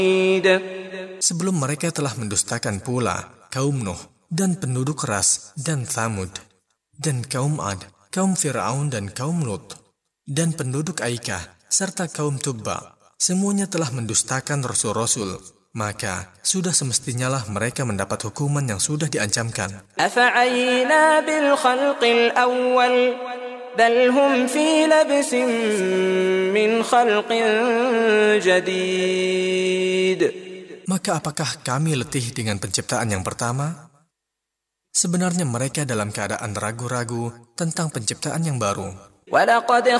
Sebelum mereka telah mendustakan pula kaum Nuh dan penduduk Ras dan Thamud, dan kaum Ad, kaum Fir'aun dan kaum Lut, dan penduduk Aikah, serta kaum Tubba. Semuanya telah mendustakan rasul-rasul, maka sudah semestinya lah mereka mendapat hukuman yang sudah diancamkan. أفعينا بالخلق الأول بل هم في لبس من خلق جديد. Maka apakah kami letih dengan penciptaan yang pertama? Sebenarnya mereka dalam keadaan ragu-ragu tentang penciptaan yang baru. ولقد